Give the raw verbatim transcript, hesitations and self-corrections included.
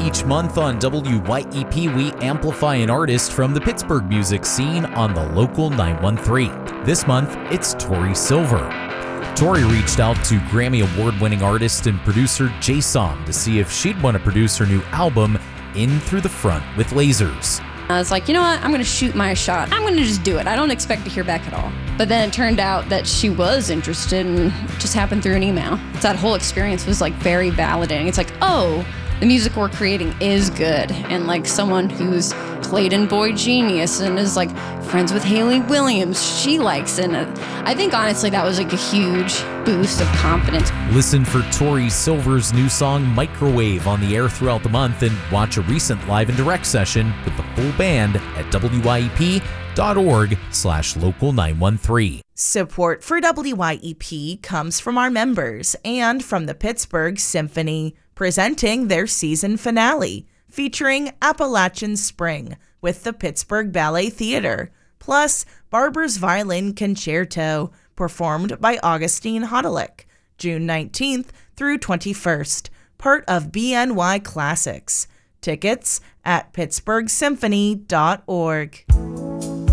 Each month on W Y E P, we amplify an artist from the Pittsburgh music scene on the local nine one three. This month, it's Tori Silver. Tori reached out to Grammy Award-winning artist and producer Jay Som to see if she'd want to produce her new album, In Through the Front with Lasers. I was like, you know what, I'm gonna shoot my shot. I'm gonna just do it. I don't expect to hear back at all. But then it turned out that she was interested, and it just happened through an email. That whole experience was like very validating. It's like, oh, the music we're creating is good. And like someone who's played in Boy Genius and is like friends with Hayley Williams, she likes it. And I think honestly that was like a huge boost of confidence. Listen for Tori Silver's new song Microwave on the air throughout the month, and watch a recent live and direct session with the full band at W Y E P dot org slash local nine one three. Support for W Y E P comes from our members and from the Pittsburgh Symphony, presenting their season finale, featuring Appalachian Spring with the Pittsburgh Ballet Theater, plus Barber's Violin Concerto, performed by Augustine Hodelick, June nineteenth through twenty-first, part of B N Y Classics. Tickets at pittsburgh symphony dot org.